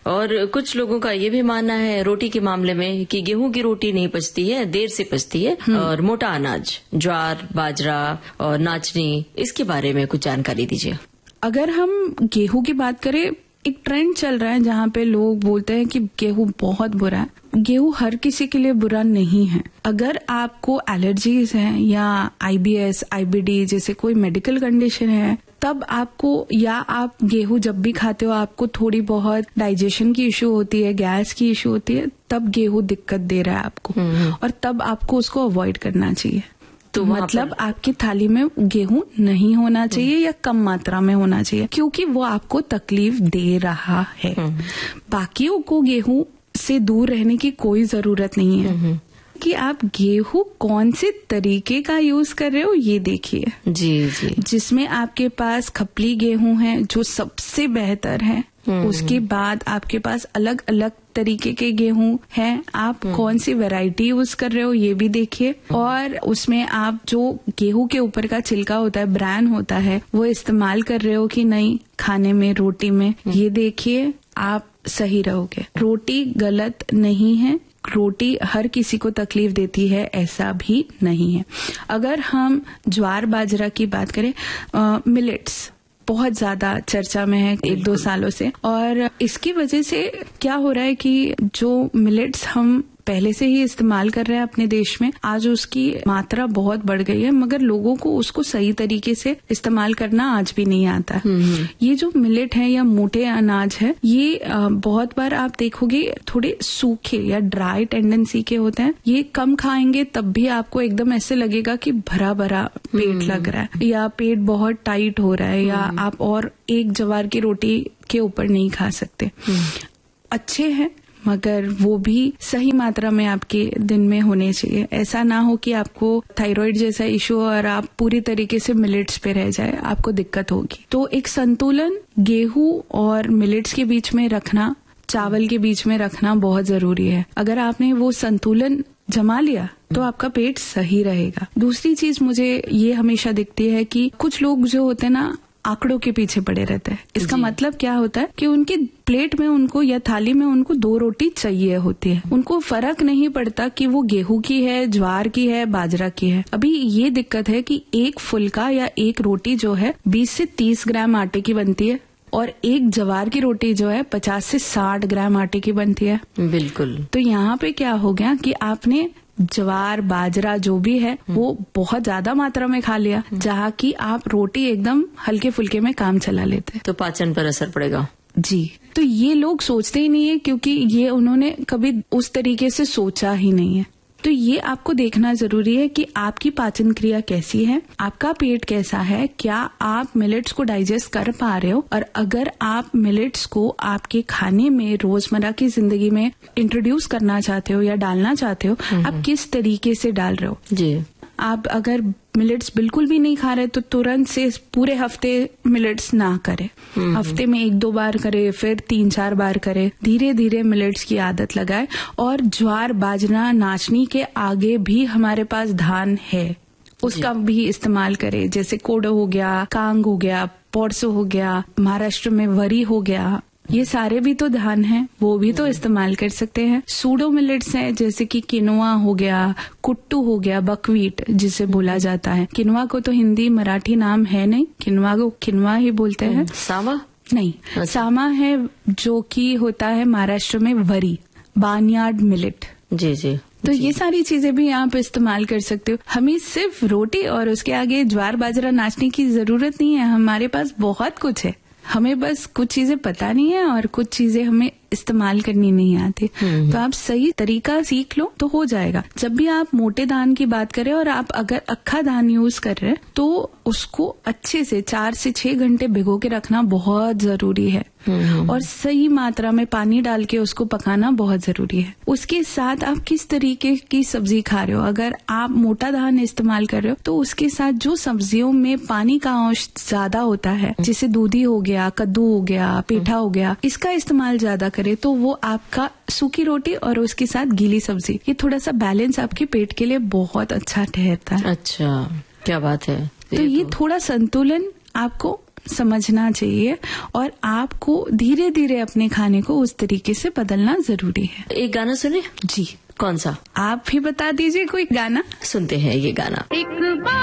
और कुछ लोगों का ये भी मानना है रोटी के मामले में कि गेहूं की रोटी नहीं पचती है, देर से पचती है। और मोटा अनाज, ज्वार, बाजरा और नाचनी, इसके बारे में कुछ जानकारी दीजिए। अगर हम गेहूं की बात करें, एक ट्रेंड चल रहा है जहाँ पे लोग बोलते हैं कि गेहूं बहुत बुरा है। गेहूं हर किसी के लिए बुरा नहीं है। अगर आपको एलर्जीज हैं या IBS, IBD जैसे कोई मेडिकल कंडीशन है, तब आपको, या आप गेहूं जब भी खाते हो आपको थोड़ी बहुत डाइजेशन की इश्यू होती है, गैस की इश्यू होती है, तब गेहूं दिक्कत दे रहा है आपको, और तब आपको उसको अवॉइड करना चाहिए। तो मतलब आपकी थाली में गेहूं नहीं होना चाहिए या कम मात्रा में होना चाहिए, क्योंकि वो आपको तकलीफ दे रहा है। बाकियों को गेहूं से दूर रहने की कोई जरूरत नहीं है। कि आप गेहूं कौन से तरीके का यूज कर रहे हो ये देखिए। जी। जिसमें आपके पास खपली गेहूं है जो सबसे बेहतर है, उसके बाद आपके पास अलग अलग तरीके के गेहूं हैं, आप कौन सी वैरायटी यूज कर रहे हो ये भी देखिए। और उसमें आप जो गेहूं के ऊपर का छिलका होता है, ब्रान होता है, वो इस्तेमाल कर रहे हो कि नहीं खाने में, रोटी में, ये देखिए, आप सही रहोगे। रोटी गलत नहीं है, रोटी हर किसी को तकलीफ देती है ऐसा भी नहीं है। अगर हम ज्वार बाजरा की बात करें, मिलेट्स बहुत ज्यादा चर्चा में है 1-2 सालों से, और इसकी वजह से क्या हो रहा है कि जो मिलेट्स हम पहले से ही इस्तेमाल कर रहे हैं अपने देश में, आज उसकी मात्रा बहुत बढ़ गई है, मगर लोगों को उसको सही तरीके से इस्तेमाल करना आज भी नहीं आता। ये जो मिलेट है या मोटे अनाज है, ये बहुत बार आप देखोगे थोड़े सूखे या ड्राई टेंडेंसी के होते हैं। ये कम खाएंगे तब भी आपको एकदम ऐसे लगेगा कि भरा भरा पेट लग रहा है, या पेट बहुत टाइट हो रहा है, या आप और एक ज्वार की रोटी के ऊपर नहीं खा सकते। अच्छे हैं, मगर वो भी सही मात्रा में आपके दिन में होने चाहिए। ऐसा ना हो कि आपको थायराइड जैसा इश्यू और आप पूरी तरीके से मिलेट्स पे रह जाए, आपको दिक्कत होगी। तो एक संतुलन गेहूं और मिलेट्स के बीच में रखना, चावल के बीच में रखना बहुत जरूरी है। अगर आपने वो संतुलन जमा लिया तो आपका पेट सही रहेगा। दूसरी चीज मुझे ये हमेशा दिखती है कि कुछ लोग जो होते हैं ना, आंकड़ों के पीछे पड़े रहते हैं। इसका मतलब क्या होता है कि उनकी प्लेट में उनको या थाली में उनको 2 रोटी चाहिए होती है। उनको फर्क नहीं पड़ता कि वो गेहूं की है, ज्वार की है, बाजरा की है। अभी ये दिक्कत है कि एक फुल्का या एक रोटी जो है 20 से 30 ग्राम आटे की बनती है, और एक ज्वार की रोटी जो है 50 से 60 ग्राम आटे की बनती है। बिल्कुल। तो यहाँ पे क्या हो गया कि आपने ज्वार बाजरा जो भी है वो बहुत ज्यादा मात्रा में खा लिया, जहाँ की आप रोटी एकदम हल्के फुल्के में काम चला लेते, तो पाचन पर असर पड़ेगा। जी। तो ये लोग सोचते ही नहीं है, क्योंकि ये उन्होंने कभी उस तरीके से सोचा ही नहीं है। तो ये आपको देखना जरूरी है कि आपकी पाचन क्रिया कैसी है, आपका पेट कैसा है, क्या आप मिलेट्स को डाइजेस्ट कर पा रहे हो, और अगर आप मिलेट्स को आपके खाने में रोजमर्रा की जिंदगी में इंट्रोड्यूस करना चाहते हो या डालना चाहते हो, आप किस तरीके से डाल रहे हो। जी। आप अगर मिलेट्स बिल्कुल भी नहीं खा रहे तो तुरंत से पूरे हफ्ते मिलेट्स ना करें। हफ्ते में 1-2 बार करे, फिर 3-4 बार करे, धीरे धीरे मिलेट्स की आदत लगाए। और ज्वार बाजरा नाचनी के आगे भी हमारे पास धान है, उसका भी इस्तेमाल करें। जैसे कोडो हो गया, कांग हो गया, पोरसो हो गया, महाराष्ट्र में वरी हो गया, ये सारे भी तो धान हैं, वो भी तो इस्तेमाल कर सकते हैं। सूडो मिलेट्स हैं जैसे कि किनोआ हो गया, कुट्टू हो गया, बकवीट जिसे बोला जाता है। किनोआ को तो हिंदी मराठी नाम है नहीं, किनोआ को किनोआ ही बोलते हैं। सामा नहीं, सामा है जो कि होता है महाराष्ट्र में वरी, बार्नयार्ड मिलेट। जी जी। तो ये सारी चीजें भी आप इस्तेमाल कर सकते हो। हमें सिर्फ रोटी और उसके आगे ज्वार बाजरा नाचने की जरूरत नहीं है, हमारे पास बहुत कुछ है। हमें बस कुछ चीजें पता नहीं है और कुछ चीजें हमें इस्तेमाल करनी नहीं आती। तो आप सही तरीका सीख लो तो हो जाएगा। जब भी आप मोटे धान की बात करें और आप अगर अक्खा धान यूज कर रहे हैं तो उसको अच्छे से 4 से 6 घंटे भिगो के रखना बहुत जरूरी है और सही मात्रा में पानी डाल के उसको पकाना बहुत जरूरी है। उसके साथ आप किस तरीके की सब्जी खा रहे हो, अगर आप मोटा धान इस्तेमाल कर रहे हो तो उसके साथ जो सब्जियों में पानी का अंश ज्यादा होता है, जैसे दूधी हो गया, कद्दू हो गया, पेठा हो गया, इसका इस्तेमाल ज्यादा करे तो वो आपका सूखी रोटी और उसके साथ गीली सब्जी, ये थोड़ा सा बैलेंस आपके पेट के लिए बहुत अच्छा ठहरता है। अच्छा, क्या बात है। तो ये थोड़ा संतुलन आपको समझना चाहिए और आपको धीरे धीरे अपने खाने को उस तरीके से बदलना जरूरी है। एक गाना सुने जी। कौन सा? आप भी बता दीजिए कोई गाना। सुनते हैं ये गाना। एक बार